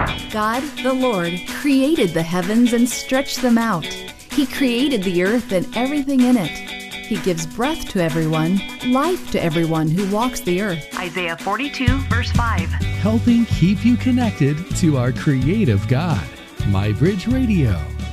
God, the Lord, created the heavens and stretched them out. He created the earth and everything in it. He gives breath to everyone, life to everyone who walks the earth. Isaiah 42, verse 5. Helping keep you connected to our creative God. MyBridge Radio.